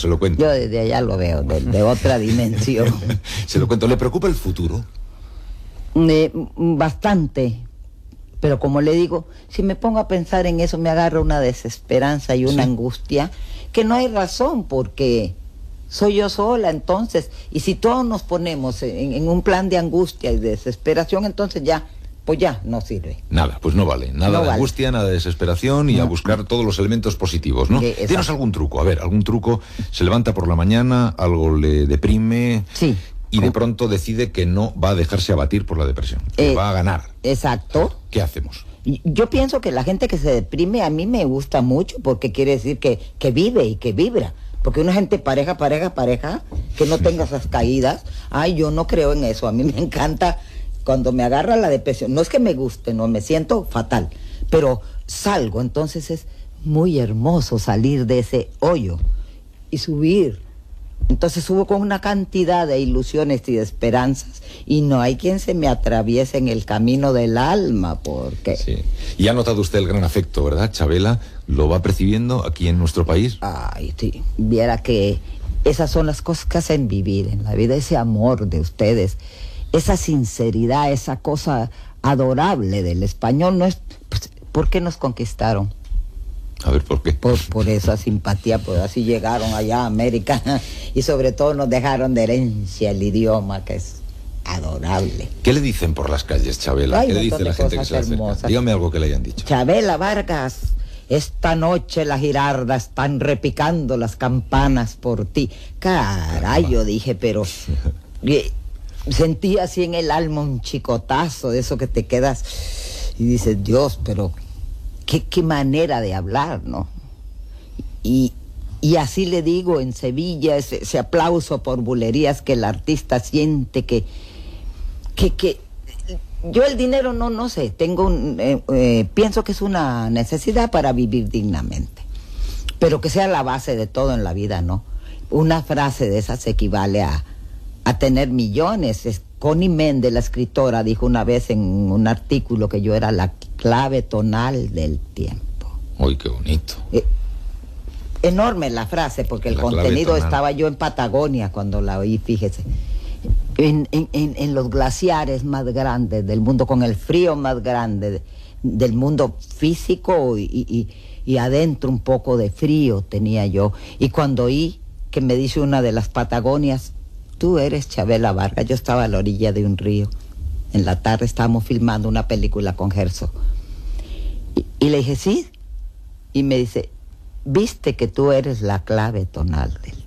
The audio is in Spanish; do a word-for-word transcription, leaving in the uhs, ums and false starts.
se lo cuento. Yo desde allá lo veo, de, de otra dimensión. Se lo cuento. ¿Le preocupa el futuro? Eh, bastante. Pero como le digo, si me pongo a pensar en eso, me agarra una desesperanza y una ¿Sí? angustia, que no hay razón, porque soy yo sola, entonces, y si todos nos ponemos en, en un plan de angustia y desesperación, entonces ya, pues ya, no sirve. Nada, pues no vale. Nada No de vale. angustia, nada de desesperación y No. a buscar todos los elementos positivos, ¿no? Sí, exacto. Dinos algún truco. A ver, algún truco. Se levanta por la mañana, algo le deprime... Sí. Y de pronto decide que no va a dejarse abatir por la depresión, que Eh, va a ganar. Exacto. ¿Qué hacemos? Yo pienso que la gente que se deprime a mí me gusta mucho, porque quiere decir que, que vive y que vibra. Porque una gente pareja, pareja, pareja, que no tenga esas caídas, ay, yo no creo en eso. A mí me encanta cuando me agarra la depresión. No es que me guste, no, me siento fatal, pero salgo. Entonces es muy hermoso salir de ese hoyo y subir. Entonces subo con una cantidad de ilusiones y de esperanzas, y no hay quien se me atraviese en el camino del alma, porque... Sí. Y ha notado usted el gran afecto, ¿verdad, Chabela? ¿Lo va percibiendo aquí en nuestro país? Ay, sí, viera que esas son las cosas que hacen vivir en la vida, ese amor de ustedes, esa sinceridad, esa cosa adorable del español. No es, pues, ¿por qué nos conquistaron? A ver, ¿por qué? Por, por esa simpatía, pues así llegaron allá a América y sobre todo nos dejaron de herencia el idioma, que es adorable. ¿Qué le dicen por las calles, Chabela? Ay, ¿Qué le un dice montón la de gente que cosas se le acerca? hermosas. Dígame algo que le hayan dicho. Chabela Vargas, esta noche las girardas están repicando las campanas por ti. Caray, yo dije, pero... eh, sentí así en el alma un chicotazo de eso que te quedas y dices, Dios, pero... Qué, qué manera de hablar, ¿no? Y, y así le digo en Sevilla, ese, ese aplauso por bulerías que el artista siente, que, que, que yo el dinero no, no sé, tengo un, eh, eh, pienso que es una necesidad para vivir dignamente, pero que sea la base de todo en la vida, ¿no? Una frase de esas equivale a, a tener millones. Es, Connie Méndez, la escritora, dijo una vez en un artículo que yo era la clave tonal del tiempo. Uy, qué bonito. Eh, enorme la frase, porque el La contenido, clave estaba yo en Patagonia cuando la oí, fíjese. En, en, en, en los glaciares más grandes del mundo, con el frío más grande de, del mundo físico, y, y, y adentro un poco de frío tenía yo. Y cuando oí que me dice una de las Patagonias, tú eres Chabela Vargas, yo estaba a la orilla de un río. En la tarde estábamos filmando una película con Herzog. Y, y le dije, sí. Y me dice, viste que tú eres la clave tonal del